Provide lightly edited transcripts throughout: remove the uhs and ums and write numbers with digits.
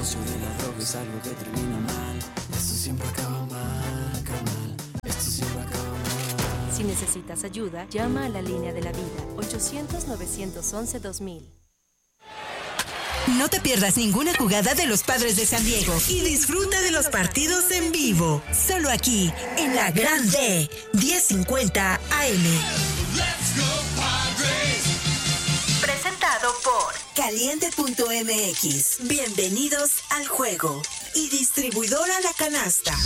negocio de la droga es algo que termina mal. Esto siempre acaba mal, carnal. Esto siempre acaba mal. Si necesitas ayuda, llama a la línea de la vida, 800-911-2000. No te pierdas ninguna jugada de los Padres de San Diego y disfruta de los partidos en vivo. Solo aquí, en la Grande, 1050 AM. Presentado por Caliente.mx. Bienvenidos al juego. Y distribuidora La Canasta.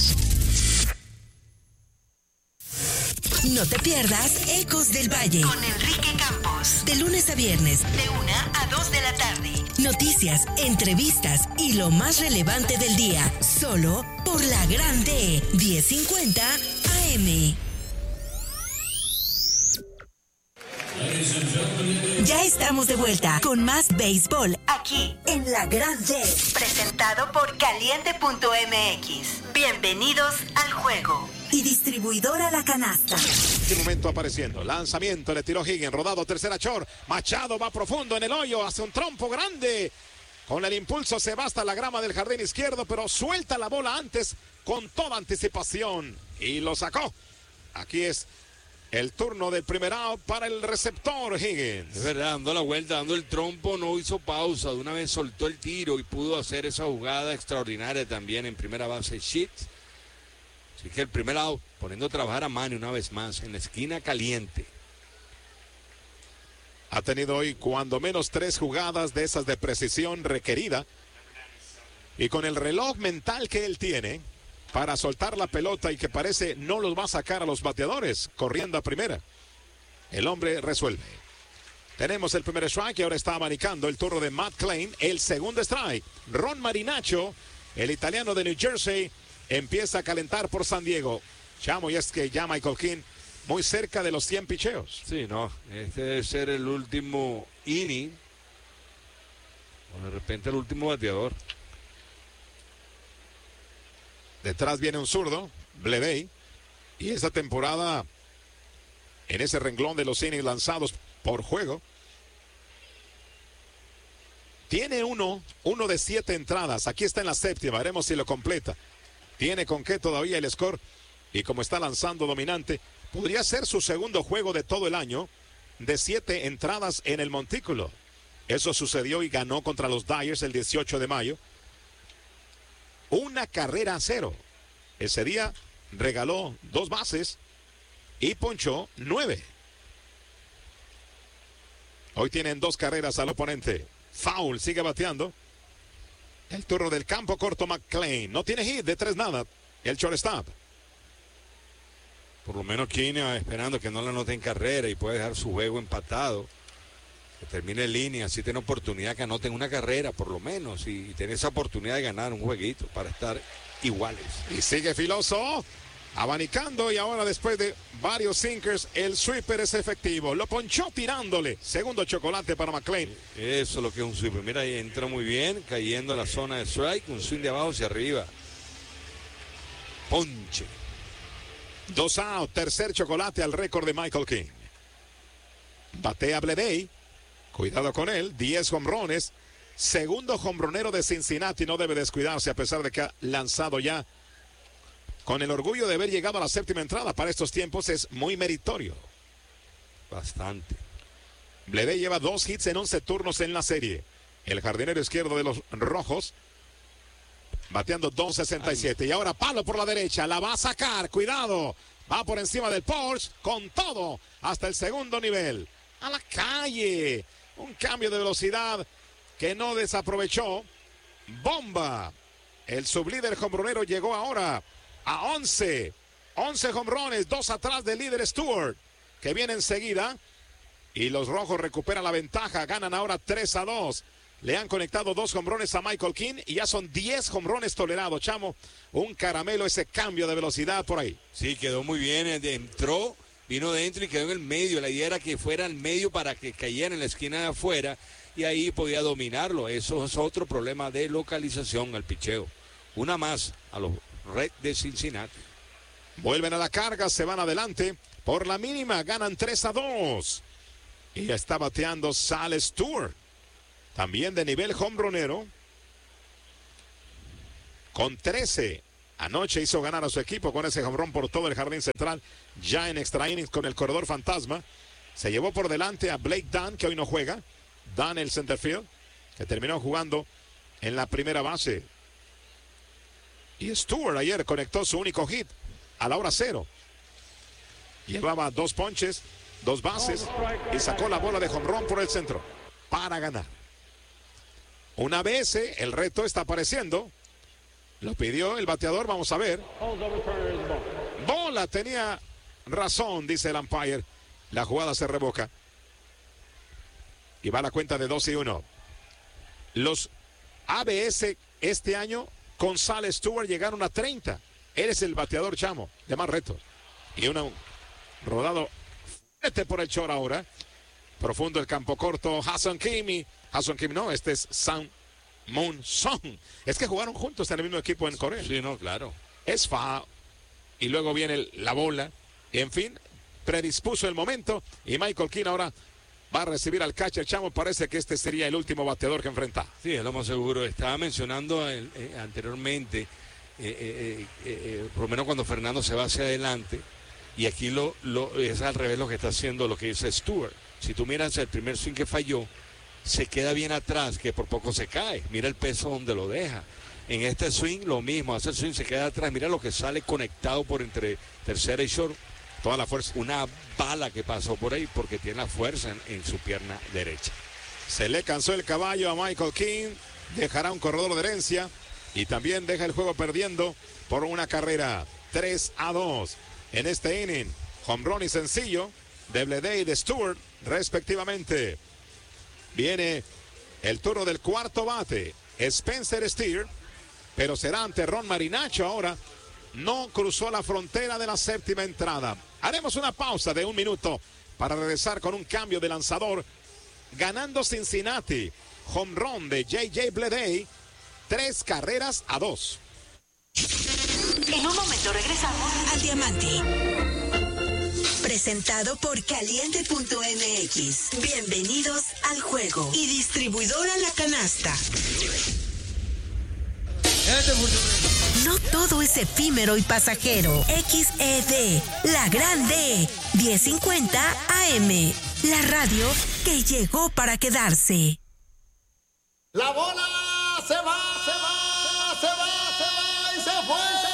No te pierdas Ecos del Valle con Enrique Campos. De lunes a viernes, de 1 a 2 de la tarde. Noticias, entrevistas y lo más relevante del día. Solo por la Grande 1050 AM. Ya estamos de vuelta con más béisbol aquí en La Grande. Presentado por Caliente.mx. Bienvenidos al juego. Y distribuidora La Canasta. En momento apareciendo, lanzamiento, le tiró Higgins, rodado, tercera short, Machado va profundo en el hoyo, hace un trompo grande, con el impulso se va hasta la grama del jardín izquierdo, pero suelta la bola antes, con toda anticipación, y lo sacó. Aquí es el turno del primer out para el receptor Higgins. Es verdad, dando la vuelta, dando el trompo, no hizo pausa, de una vez soltó el tiro y pudo hacer esa jugada extraordinaria también en primera base Sheets. Así que el primer out, poniendo a trabajar a Manny una vez más en la esquina caliente. Ha tenido hoy cuando menos 3 jugadas de esas de precisión requerida. Y con el reloj mental que él tiene para soltar la pelota y que parece no los va a sacar a los bateadores, corriendo a primera. El hombre resuelve. Tenemos el primer strike y ahora está abanicando el turno de Matt Klein. El segundo strike. Ron Marinaccio, el italiano de New Jersey, empieza a calentar por San Diego. Chamo, y es que ya Michael King muy cerca de los 100 picheos. Sí, no, este debe ser el último inning. O de repente el último bateador. Detrás viene un zurdo, Blevey. Y esta temporada, en ese renglón de los innings lanzados por juego, tiene uno de 7 entradas. Aquí está en la séptima, veremos si lo completa. Tiene con qué todavía el score. Y como está lanzando dominante, podría ser su segundo juego de todo el año de 7 entradas en el montículo. Eso sucedió y ganó contra los Dyers el 18 de mayo. 1 carrera a 0. Ese día regaló 2 bases y ponchó 9. Hoy tienen 2 carreras al oponente. Foul, sigue bateando. El turno del campo corto McClain. No tiene hit de 3 nada. El shortstop. Por lo menos Kina esperando que no la anoten carrera y puede dejar su juego empatado. Que termine en línea. Así tiene oportunidad que anoten una carrera por lo menos. Y tener esa oportunidad de ganar un jueguito para estar iguales. Y sigue filoso. Abanicando y ahora después de varios sinkers el sweeper es efectivo. Lo ponchó tirándole. Segundo chocolate para McClain. Eso es lo que es un sweeper. Mira, ahí entra muy bien, cayendo a la zona de strike. Un swing de abajo hacia arriba. Ponche. 2 out. Tercer chocolate al récord de Michael King. Batea Bleday. Cuidado con él. 10 jonrones. Segundo jonronero de Cincinnati. No debe descuidarse a pesar de que ha lanzado ya. Con el orgullo de haber llegado a la séptima entrada para estos tiempos es muy meritorio. Bastante. Bleday lleva 2 hits en 11 turnos en la serie. El jardinero izquierdo de los rojos bateando 2.67. Y ahora palo por la derecha. La va a sacar. Cuidado. Va por encima del Porsche. Con todo. Hasta el segundo nivel. A la calle. Un cambio de velocidad que no desaprovechó. Bomba. El sublíder jonronero llegó ahora a 11 jonrones, 2 atrás del líder Stewart, que viene enseguida. Y los rojos recuperan la ventaja, ganan ahora 3-2. Le han conectado 2 jonrones a Michael King y ya son 10 jonrones tolerados, Chamo. Un caramelo ese cambio de velocidad por ahí. Sí, quedó muy bien, entró, vino dentro y quedó en el medio. La idea era que fuera al medio para que cayera en la esquina de afuera y ahí podía dominarlo. Eso es otro problema de localización al picheo. Una más a los Reds de Cincinnati. Vuelven a la carga, se van adelante. Por la mínima ganan 3-2. Y está bateando Sal Stewart. También de nivel jonronero. con 13. Anoche hizo ganar a su equipo con ese jonrón por todo el jardín central, ya en extra innings con el corredor fantasma. Se llevó por delante a Blake Dunn, que hoy no juega. Dunn, el centerfield, que terminó jugando en la primera base. Y Stewart ayer conectó su único hit a la hora 0. Llevaba 2 ponches, 2 bases y sacó la bola de jonrón por el centro para ganar. Una vez el reto está apareciendo. Lo pidió el bateador, vamos a ver. Bola, tenía razón, dice el umpire. La jugada se revoca. Y va la cuenta de 2-1. Los ABS este año con Sal Stewart llegaron a 30. Él es el bateador chamo de más retos. Y un rodado fuerte por el short ahora. Profundo el campo corto. Hassan Kimi no, este es Sam Moon Song. Es que jugaron juntos en el mismo equipo en Corea. Sí, no, claro. Es foul. Y luego viene la bola. Y en fin, predispuso el momento. Y Michael King ahora va a recibir al catcher chamo. Parece que este sería el último bateador que enfrenta. Sí, es lo más seguro. Estaba mencionando anteriormente, por lo menos cuando Fernando se va hacia adelante. Y aquí es al revés lo que está haciendo lo que dice Stewart. Si tú miras el primer swing que falló, se queda bien atrás, que por poco se cae. Mira el peso donde lo deja. En este swing lo mismo, hace el swing, se queda atrás. Mira lo que sale conectado por entre tercera y short. Toda la fuerza. Una bala que pasó por ahí porque tiene la fuerza en su pierna derecha. Se le cansó el caballo a Michael King. Dejará un corredor de herencia. Y también deja el juego perdiendo por una carrera. 3-2 en este inning. Home run y sencillo de Bleday y de Stewart, respectivamente. Viene el turno del cuarto bate, Spencer Steer, pero será ante Ron Marinacho ahora. No cruzó la frontera de la séptima entrada. Haremos una pausa de 1 minuto para regresar con un cambio de lanzador. Ganando Cincinnati, home run de J.J. Bleday, 3-2. En un momento regresamos al Diamante. Presentado por Caliente.mx. Bienvenidos al juego. Y distribuidora La Canasta. No todo es efímero y pasajero. XED, la grande. 1050 AM. La radio que llegó para quedarse. La bola se va y se fue.